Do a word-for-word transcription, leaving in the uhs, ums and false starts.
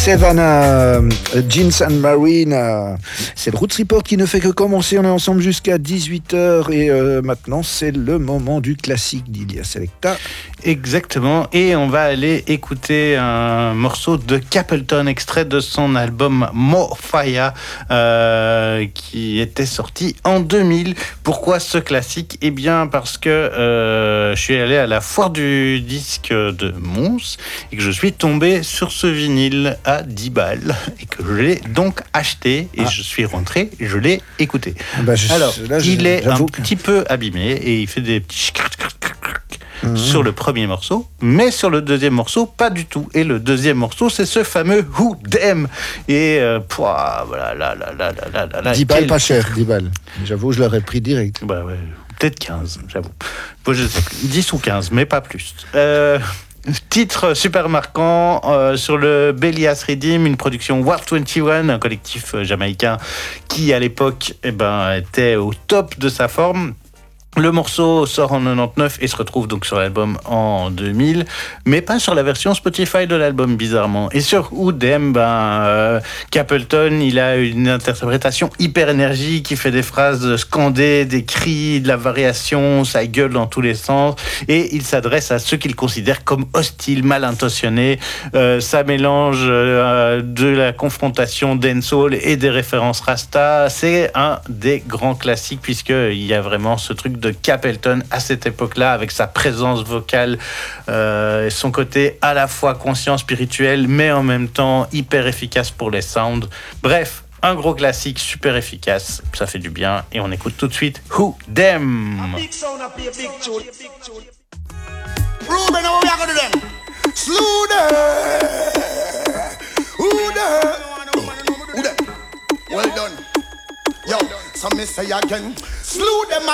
Savannah, Jeans and Marina. C'est le Roots Report qui ne fait que commencer. On est ensemble jusqu'à dix-huit heures et euh, maintenant c'est le moment du classique d'Ilia Selecta. Exactement, et on va aller écouter un morceau de Capleton, extrait de son album More Fire, euh, qui était sorti en deux mille. Pourquoi ce classique ? Eh bien parce que euh, je suis allé à la foire du disque de Mons et que je suis tombé sur ce vinyle à dix balles et que je l'ai donc acheté et ah. je suis rentré et je l'ai écouté. Bah je, Alors, là, je, il est un que... petit peu abîmé et il fait des petits Mmh. sur le premier morceau, mais sur le deuxième morceau, pas du tout. Et le deuxième morceau, c'est ce fameux Who Dem. Et euh, pouah, voilà, là, là, là, là, là, là, dix balles, pas cher, dix balles. J'avoue, je l'aurais pris direct. Bah ouais, peut-être quinze, j'avoue. Bon, je sais, dix ou quinze, mais pas plus. Euh, titre super marquant euh, sur le Belias Redeem, une production War vingt et un, un collectif jamaïcain qui, à l'époque, eh ben, était au top de sa forme. Le morceau sort en quatre-vingt-dix-neuf et se retrouve donc sur l'album en deux mille, mais pas sur la version Spotify de l'album, bizarrement. Et sur Who Dem, ben, euh, Capleton, il a une interprétation hyper énergique, qui fait des phrases scandées, des cris, de la variation, ça gueule dans tous les sens, et il s'adresse à ceux qu'il considère comme hostiles, mal intentionnés. Euh, ça mélange euh, de la confrontation dancehall et des références Rasta. C'est un des grands classiques, puisqu'il y a vraiment ce truc de de Capleton à cette époque-là, avec sa présence vocale, euh, son côté à la fois conscient, spirituel, mais en même temps hyper efficace pour les sounds. Bref, un gros classique super efficace, ça fait du bien, et on écoute tout de suite Who Dem. Well done. Yo, so me say again, slew them